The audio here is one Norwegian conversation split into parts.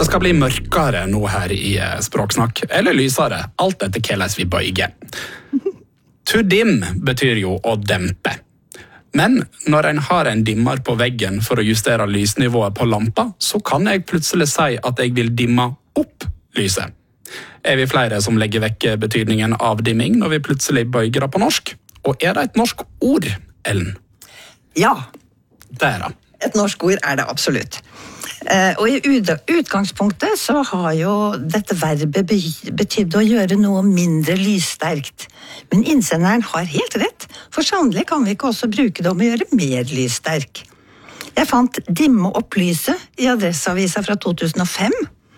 Det skal bli mørkere nå her i språksnakk, eller lysere, alt etter hvordan vi bøyger. To dim betyr jo å dempe. Men når en har en dimmer på veggen for å justere lysnivået på lampa, så kan jeg plutselig si at jeg vil dimme opp lyset. Er vi flere som legger vekk betydningen av dimming når vi plutselig bøyger det på norsk? Og er det et norsk ord, Ellen? Ja. Der da. Et norsk ord er det absolutt. Og i utgangspunktet så har jo dette verbet betydd å gjøre noe mindre lyssterkt. Men innsenderen har helt rett, for sannelig kan vi ikke også bruke det om å gjøre mer lyssterk. Jeg fant dimme opp lyset i Adresseavisa fra 2005,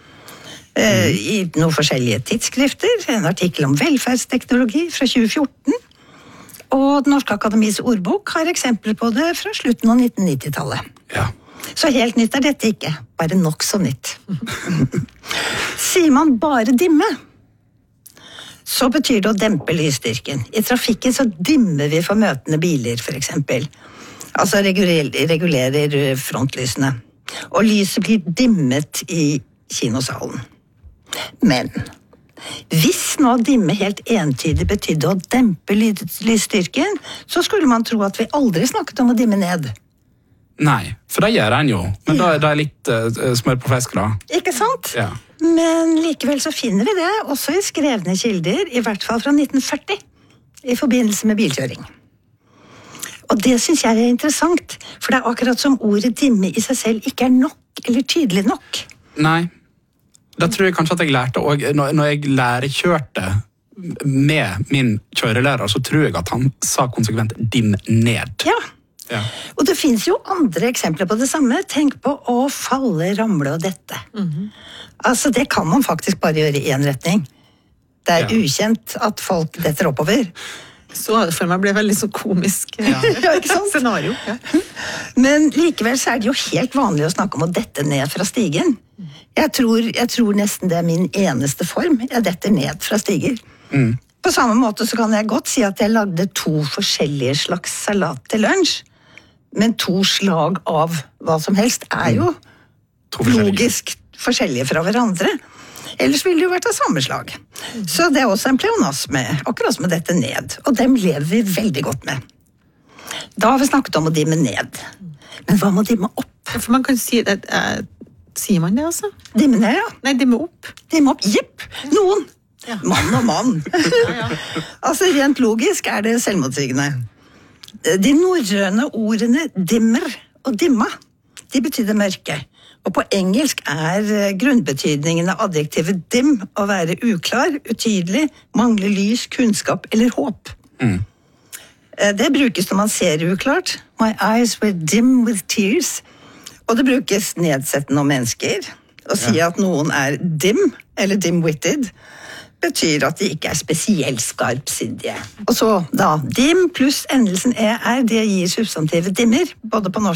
i noen forskjellige tidsskrifter, en artikkel om velferdsteknologi fra 2014, og Det Norske Akademis ordbok har eksempler på det fra slutten av 1990-tallet. Ja. Så helt nytt er dette ikke, bare nok så nytt. Sier man bare dimme, så betyr det å dempe lysstyrken. I trafikken så dimmer vi for møtende biler, for eksempel. Altså regulerer frontlysene. Og lyset blir dimmet i kinosalen. Men hvis nå dimme helt entydig betydde å dempe lysstyrken, så skulle man tro at vi aldri snakket om å dimme ned. Nei, for det gjør en jo. Men da er det litt smør på fisk, da. Ikke sant? Ja. Men likevel så finner vi det også i skrevne kilder, i hvert fall fra 1940, i forbindelse med bilkjøring. Og det synes jeg er interessant, for det er akkurat som ordet dimme i seg selv ikke er nok, eller tydelig nok. Nei, det tror jeg kanskje at jeg lærte, og når jeg lærekjørte med min kjørelærer, så tror jeg at han sa konsekvent dim ned. Ja. Ja. Og det finnes jo andre eksempler på det samme. Tenk på å falle, ramle og dette. Altså, det kan man faktisk bare gjøre i en retning. Det er ukjent at folk detter oppover. Så det for meg ble veldig så komisk ja, ikke sant? Scenario. Ja. Men likevel så er det jo helt vanlig å snakke om å dette ned fra stigen. Jeg tror nesten det er min eneste form. Jeg detter ned fra stiger. På samme måte så kan jeg godt si at jeg lagde 2 forskjellige slags salat til lunsj. Men 2 slag av hva som helst er jo logisk forskjellige fra hverandre. Ellers ville det jo vært av samme slag. Så det er også en pleonasme, akkurat som dette ned. Og dem lever vi veldig godt med. Da har vi snakket om å dimme ned. Men hva må dimme opp? For man kan si det, sier man det altså? Dimme ned, ja. Nei, dimme opp. Dimme opp, jipp. Noen. Ja. Mann og mann. Ja. Altså, rent logisk er det selvmotsigende. De norrøne ordene dimmer og dimma, de betyder mørke. Og på engelsk er grunnbetydningen av adjektivet dim å være uklar, utydelig, mangle lys, kunnskap eller håp. Det brukes når man ser uklart. My eyes were dim with tears. Og det brukes nedsettende om mennesker. Å si at noen er dim, eller dim-witted, betyr at de ikke er spesielt skarpsindige. Og så da, dim pluss endelsen er, det gir substantivet dimmer, både på norsk